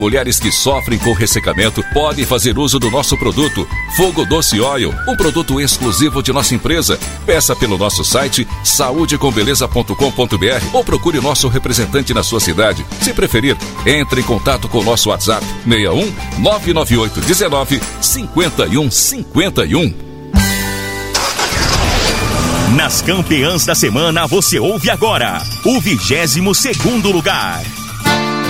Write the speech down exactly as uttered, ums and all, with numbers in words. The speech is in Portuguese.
Mulheres que sofrem com ressecamento podem fazer uso do nosso produto Fogo Doce Oil, um produto exclusivo de nossa empresa. Peça pelo nosso site saúde com beleza ponto com ponto br ou procure o nosso representante na sua cidade. Se preferir, entre em contato com o nosso WhatsApp seis um nove nove oito um nove cinco um cinco um. Nas campeãs da semana você ouve agora o vigésimo segundo lugar.